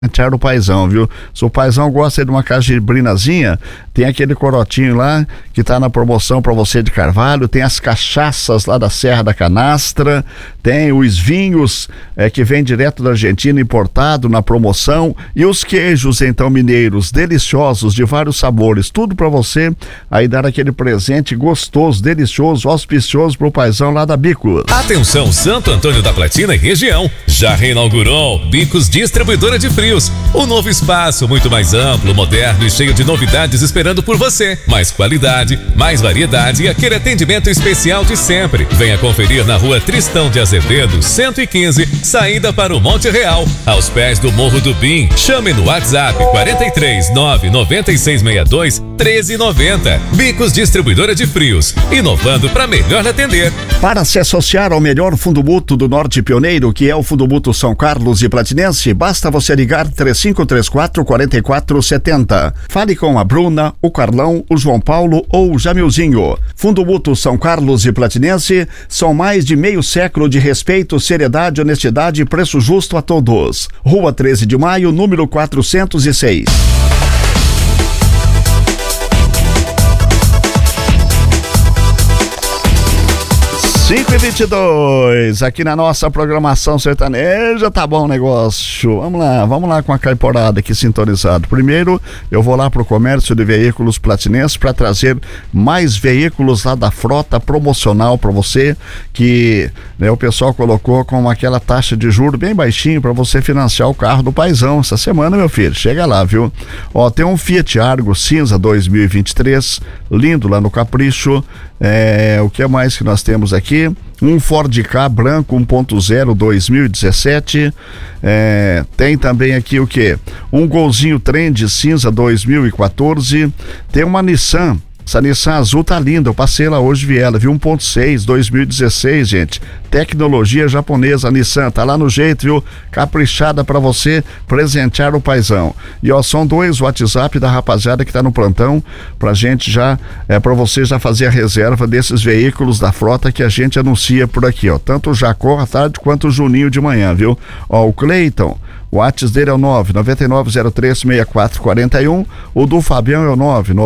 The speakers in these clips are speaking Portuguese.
o paizão, viu? Se o paizão gosta de uma cajibrinazinha, tem aquele corotinho lá que tá na promoção para você de Carvalho, tem as cachaças lá da Serra da Canastra, tem os vinhos que vem direto da Argentina, importado na promoção, e os queijos então mineiros, deliciosos, de vários sabores, tudo para você aí dar aquele presente gostoso, delicioso, auspicioso pro paizão lá da Bicos. Atenção, Santo Antônio da Platina e região, já reinaugurou Bicos Distribuidora de Frios. Um novo espaço muito mais amplo, moderno e cheio de novidades esperando por você. Mais qualidade, mais variedade e aquele atendimento especial de sempre. Venha conferir na Rua Tristão de Azevedo, 115, saída para o Monte Real, aos pés do Morro do Bim. Chame no WhatsApp 439-9662-1390. Bicos Distribuidora de Frios, inovando para melhor atender. Para se associar ao melhor fundo mútuo do Norte Pioneiro, que é o Fundo Mútuo São Carlos e Platinense, basta você ligar 3534-4470. Fale com a Bruna, o Carlão, o João Paulo ou o Jamilzinho. Fundo Mútuo São Carlos e Platinense são mais de meio século de respeito, seriedade, honestidade e preço justo a todos. Rua 13 de Maio, número 406. 5h22, aqui na nossa programação sertaneja, tá bom o negócio. Vamos lá com a caiporada aqui sintonizado. Primeiro, eu vou lá pro comércio de veículos platinenses para trazer mais veículos lá da frota promocional para você, que o pessoal colocou com aquela taxa de juros bem baixinho para você financiar o carro do paizão essa semana, meu filho. Chega lá, viu? Ó, tem um Fiat Argo cinza 2023, lindo lá no Capricho. O que mais que nós temos aqui? Um Ford Ka branco 1.0 2017. Tem também aqui o que? Um Golzinho Trend cinza 2014. Tem uma Nissan. Essa Nissan azul tá linda, eu passei lá hoje, vi ela, viu? 1.6 2016, gente. Tecnologia japonesa, a Nissan tá lá no jeito, viu? Caprichada pra você presentear o paizão. E ó, são 2 WhatsApp da rapaziada que tá no plantão pra gente já, pra você já fazer a reserva desses veículos da frota que a gente anuncia por aqui, ó. Tanto o Jacó à tarde quanto o Juninho de manhã, viu? Ó, o Cleiton, o WhatsApp dele é o 999036441, o do Fabião é o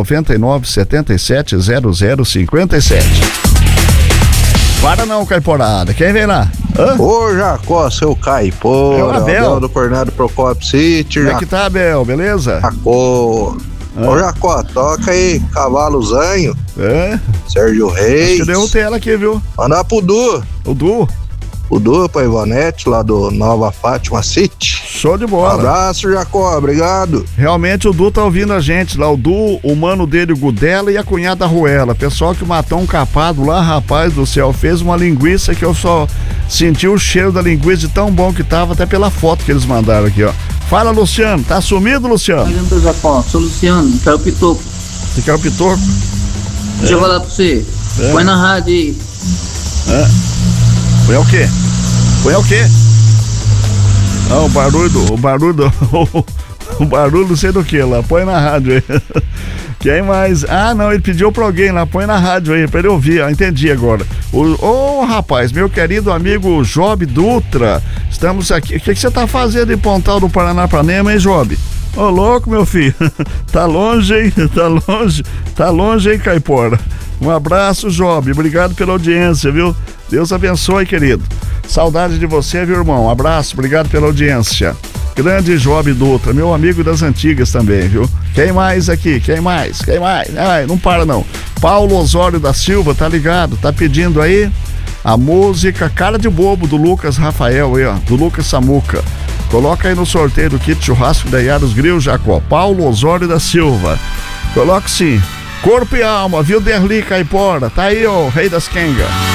999770057. Para não, Caiporada. Quem vem lá? Ô, Jacó, seu Caipora. É o Abel do Cornado Procopio City. Como é que tá, Abel? Beleza? Jacó. Ô, Jacó, toca aí, Cavalo Zanho. Sérgio Reis. Acho que deu um tela aqui, viu? Mandar pro Du. O Du? O Du, pra Ivonete, lá do Nova Fátima City. Show de bola. Abraço, Jacó, obrigado. Realmente o Du tá ouvindo a gente lá, o Du, o mano dele, o Gudela e a cunhada Ruela. Pessoal que matou um capado lá, rapaz do céu, fez uma linguiça que eu só senti o cheiro da linguiça de tão bom que tava, até pela foto que eles mandaram aqui, ó. Fala, Luciano, tá sumido, Luciano? Pergunta, Jacó, sou Luciano, quero o pitoco. Você quer o pitoco? Deixa eu falar pra você, põe na rádio aí. Põe o quê? Põe o quê? Ah, o barulho não sei do que lá, põe na rádio aí. Quem mais? Ah, não, ele pediu pra alguém lá, põe na rádio aí, pra ele ouvir, entendi agora. Rapaz, meu querido amigo Job Dutra, estamos aqui, o que você tá fazendo em Pontal do Paranapanema, hein, Job? Ô, louco, meu filho, tá longe, hein, tá longe, hein, Caipora. Um abraço, Job, obrigado pela audiência, viu? Deus abençoe, querido. Saudade de você, viu, irmão? Um abraço, obrigado pela audiência. Grande Job Dutra, meu amigo das antigas também, viu? Quem mais aqui? Quem mais? Ai, não para não. Paulo Osório da Silva, tá ligado? Tá pedindo aí a música Cara de Bobo do Lucas Rafael aí, ó, do Lucas Samuca. Coloca aí no sorteio do kit churrasco da Yaros Grill, Jacó. Paulo Osório da Silva. Coloca sim. Corpo e alma, viu, Derli Caipora? Tá aí, ó, Rei das Quengas.